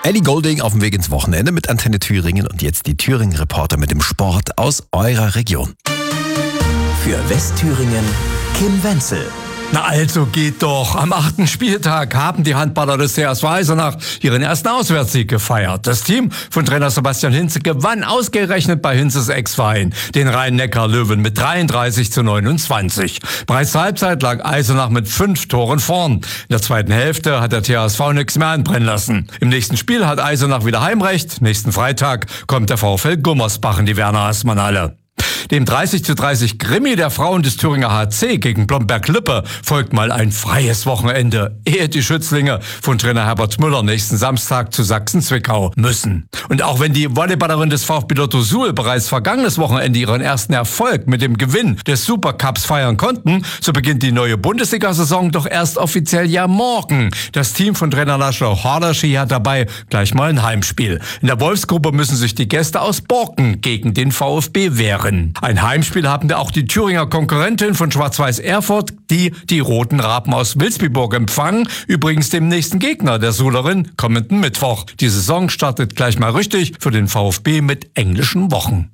Ellie Goulding auf dem Weg ins Wochenende mit Antenne Thüringen und jetzt die Thüringen-Reporter mit dem Sport aus eurer Region. Für Westthüringen Kim Wenzel. Na also geht doch. Am 8. Spieltag haben die Handballer des TSV Eisenach ihren ersten Auswärtssieg gefeiert. Das Team von Trainer Sebastian Hinze gewann ausgerechnet bei Hinzes Ex-Verein, den Rhein-Neckar-Löwen, mit 33:29. Bereits zur Halbzeit lag Eisenach mit 5 Toren vorn. In der zweiten Hälfte hat der TSV nichts mehr anbrennen lassen. Im nächsten Spiel hat Eisenach wieder Heimrecht. Nächsten Freitag kommt der VfL Gummersbach in die Werner-Haßmann-Halle. Dem 30:30 Krimi der Frauen des Thüringer HC gegen Blomberg-Lippe folgt mal ein freies Wochenende, ehe die Schützlinge von Trainer Herbert Müller nächsten Samstag zu Sachsen-Zwickau müssen. Und auch wenn die Volleyballerin des VfB Lotto Suhl bereits vergangenes Wochenende ihren ersten Erfolg mit dem Gewinn des Supercups feiern konnten, so beginnt die neue Bundesliga-Saison doch erst offiziell ja morgen. Das Team von Trainer Laszlo Hardaschi hat dabei gleich mal ein Heimspiel. In der Wolfsgruppe müssen sich die Gäste aus Borken gegen den VfB wehren. Ein Heimspiel haben wir auch die Thüringer Konkurrentin von Schwarz-Weiß Erfurt, die Roten Raben aus Wilsbiburg empfangen. Übrigens dem nächsten Gegner der Suhlerin kommenden Mittwoch. Die Saison startet gleich mal richtig für den VfB mit englischen Wochen.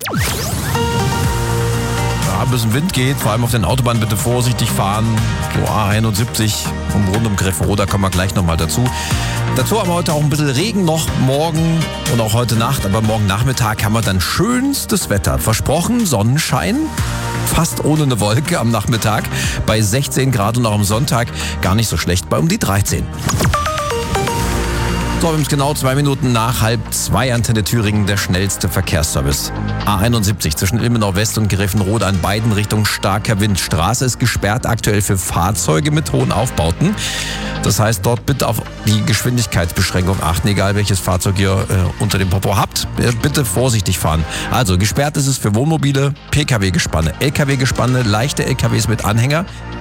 Ein bisschen Wind geht, vor allem auf den Autobahnen bitte vorsichtig fahren. So A71 rund um Greffenroth, da kommen wir gleich nochmal dazu. Dazu haben wir heute auch ein bisschen Regen noch morgen und auch heute Nacht, aber morgen Nachmittag haben wir dann schönstes Wetter. Versprochen, Sonnenschein, fast ohne eine Wolke am Nachmittag, bei 16 Grad und auch am Sonntag gar nicht so schlecht, bei um die 13. So, wir haben es genau 2 Minuten nach 1:30, Antenne Thüringen, der schnellste Verkehrsservice. A71 zwischen Ilmenau West und Greffenroth an beiden Richtungen starker Wind. Straße ist gesperrt aktuell für Fahrzeuge mit hohen Aufbauten. Das heißt, dort bitte auf die Geschwindigkeitsbeschränkung achten, egal welches Fahrzeug ihr unter dem Popo habt. Bitte vorsichtig fahren. Also gesperrt ist es für Wohnmobile, Pkw-Gespanne, Lkw-Gespanne, leichte Lkws mit Anhänger.